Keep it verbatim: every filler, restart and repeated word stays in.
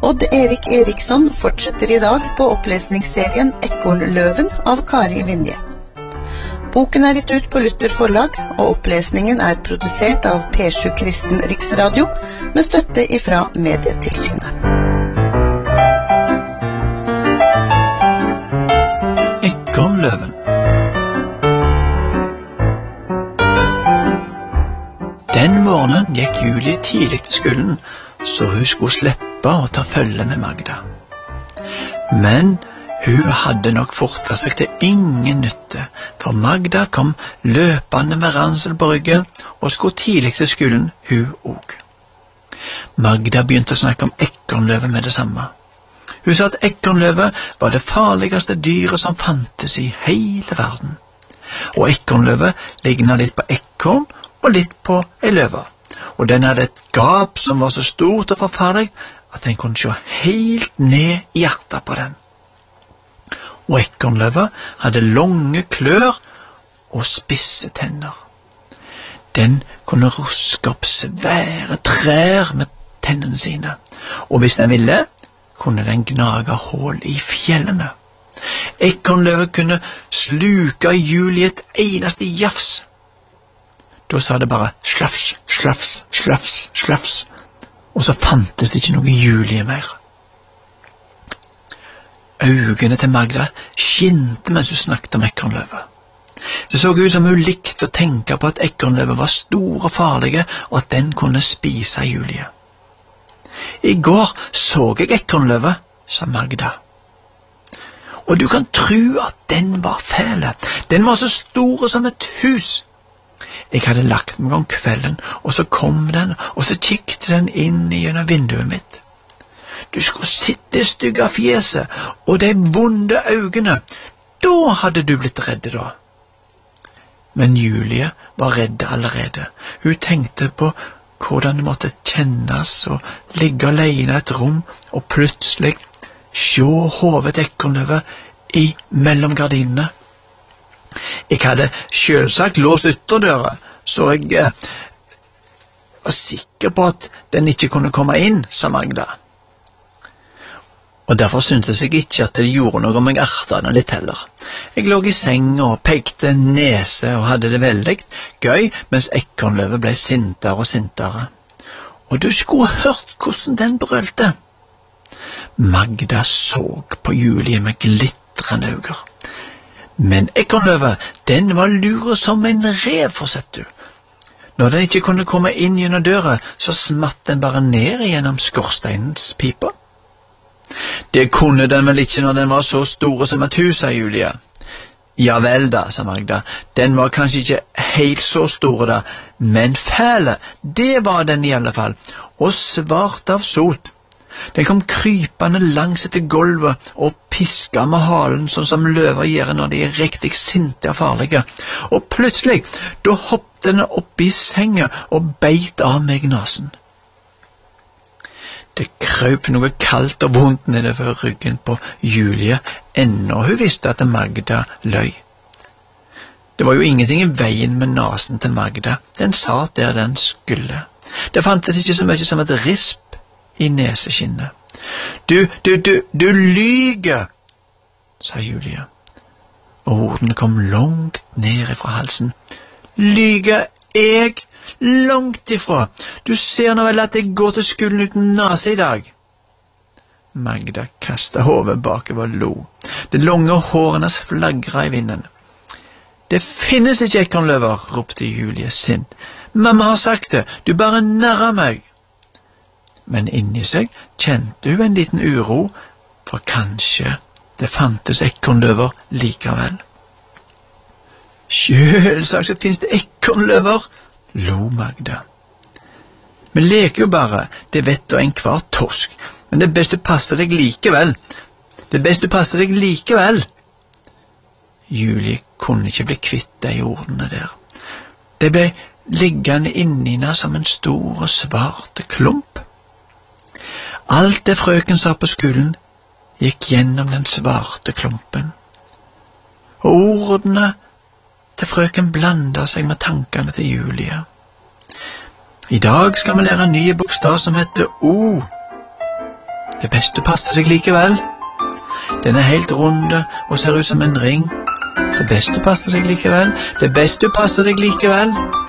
Odd Erik Eriksson fortsetter i dag på opplesningsserien Ekornløven av Kari Vinje. Boken er gitt ut på Luther forlag, og opplesningen er produsert av P sju Kristen Riksradio med støtte ifra Medietilsynet. Ekornløven. Den morgenen gikk Julie tidlig til skolen, så hun skulle slippe å ta følge med Magda. Men hun hadde nok fortet seg til ingen nytte, for Magda kom løpende med ransel på ryggen og skulle tidlig til skolen, hun også. Magda begynte å snakke om ekornløve med det samme. Hun sa at ekornløve var det farligste dyret som fantes i hele verden. Og ekornløve lignet litt på ekorn og litt på ei løve. Og den hadde et gap som var så stort og forferdelig at den kunne se helt ned i hjertet på den. Og ekornløva hadde lange klør og spisse tenner. Den kunne ruske opp svære trær med tennene sine, og hvis den ville, kunne den gnage hål i fjellene. Ekornløva kunne sluke Julie et eneste jafs. Da sa det bare slafs, slafs, slafs, slafs, og så fantes det ikke noe Julie mer. Øynene til Magda skinte mens hun snakket om ekornløve. Det så ut som hun likte å tenke på at ekornløve var store og farlige, og at den kunne spise Julie. I går så jeg ekornløve, sa Magda. Og du kan tro at den var fæle. Den var så stor som et hus. Jeg hadde lagt meg om kvelden, og så kom den, og så kikket den inn gjennom vinduet mitt. Du skulle sitte stygg av fjeset, og de vonde øynene. Da hadde du blitt redde da. Men Julie var redde allerede. Hun tenkte på hvordan det måtte kjennes og ligge alene i et rom, og plutselig se hovedet ekornløve i mellom gardinene. Jeg hadde selvsagt låst ytterdøra, så jeg eh, var sikker på at den ikke kunne komme inn, sa Magda. Og derfor syntes jeg ikke at det gjorde noe om jeg ertet den litt heller. Jeg lå i seng og pekte nese og hadde det veldig gøy, mens ekornløve ble sintere og sintere. Og du skulle hørt hvordan den brølte. Magda så på Julie med glitrende øyne. Men ekornløve, den var lure som en rev, forsett du. Når den ikke kunne komme inn gjennom døra, så smatt den bare ned gjennom skorsteinens pipa. Det kunne den vel ikke når den var så store som et hus, sa Julie. Ja vel da, sa Magda. Den var kanskje ikke helt så store da, men fæle, det var den i alle fall, og svart av sot. Den kom krypende langs etter gulvet og pisket med halen, sånn som løver gjør når de er riktig sinte og farlige. Og plutselig, da hoppte den opp i senga og beit av meg nasen. Det krøp noe kaldt og vondt nedover ryggen på Julie, ennå hun visste at Magda løy. Det var jo ingenting i veien med nasen til Magda. Den satt der den skulle. Det fantes ikke så mye som et risp i neseskinnet. Du, du, du, du lyger, sa Julie, og ordene kom langt ned fra halsen. Lyger jeg? Langt ifra. Du ser nå vel at jeg går til skolen uten nase i dag. Magda kastet hodet bakover og lo. De lange hårene flagret i vinden. Det finnes ikke ekornløver, ropte Julie sint. Mamma har sagt det, du bare narrer meg. Men inni seg kjente hun en liten uro, for kanskje det fantes ekornløver likevel. Selvsagt så finnes det ekornløver, lo Magda. Vi leker jo bare, det vet du enhver torsk, men det er best du passer deg likevel. Det er best du passer deg likevel. Julie kunne ikke bli kvitt de ordene der. Det ble liggende inni henne som en stor og svart klump. Alt det frøken sa på skolen gikk gjennom den svarte klumpen. Og ordene til frøken blandet seg med tankene til Julie. I dag skal vi lære en ny bokstav som heter O. Det er best du passer deg likevel. Den er helt runde og ser ut som en ring. Det er best du passer deg likevel. Det er best du passer deg likevel.